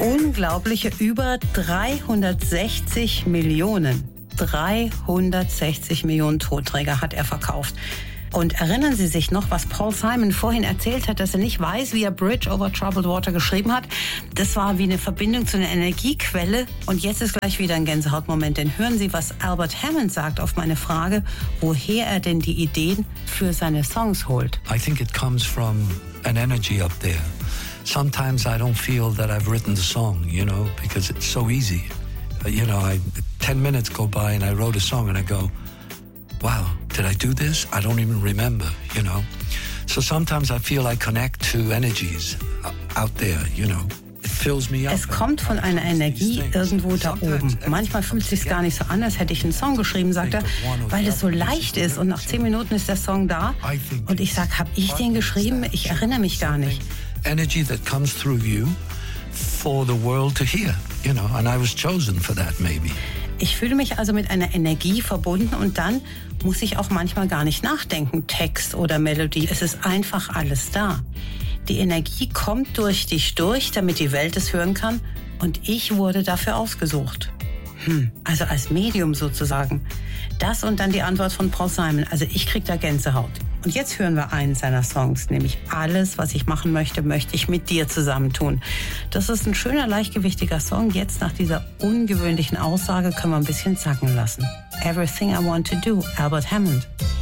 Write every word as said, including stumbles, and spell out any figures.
Unglaubliche über dreihundertsechzig Millionen. dreihundertsechzig Millionen Tonträger hat er verkauft. Und erinnern Sie sich noch, was Paul Simon vorhin erzählt hat, dass er nicht weiß, wie er Bridge over Troubled Water geschrieben hat? Das war wie eine Verbindung zu einer Energiequelle. Und jetzt ist gleich wieder ein Gänsehautmoment. Denn hören Sie, was Albert Hammond sagt auf meine Frage, woher er denn die Ideen für seine Songs holt. I think it comes from an energy up there. Sometimes I don't feel that I've written the song, you know, because it's so easy. Uh, you know, I, ten minutes go by and I wrote a song and I go, wow, did I do this? I don't even remember, you know. So sometimes I feel I connect to energies out there, you know. It fills me up. Es kommt von einer Energie irgendwo da oben. Manchmal fühlt es sich gar nicht so an, als hätte ich einen Song geschrieben, sagt er, weil es so leicht ist und nach zehn Minuten ist der Song da. Und ich sage, habe ich den geschrieben? Ich erinnere mich gar nicht. Energy that comes through you for the world to hear, you know, and I was chosen for that maybe. Ich fühle mich also mit einer Energie verbunden und dann muss ich auch manchmal gar nicht nachdenken, Text oder Melodie. Es ist einfach alles da. Die Energie kommt durch dich durch, damit die Welt es hören kann und ich wurde dafür ausgesucht. Hm, also als Medium sozusagen. Das und dann die Antwort von Paul Simon. Also ich krieg da Gänsehaut. Und jetzt hören wir einen seiner Songs, nämlich Alles, was ich machen möchte, möchte ich mit dir zusammentun. Das ist ein schöner, leichtgewichtiger Song. Jetzt nach dieser ungewöhnlichen Aussage können wir ein bisschen zacken lassen. Everything I Want to Do, Albert Hammond.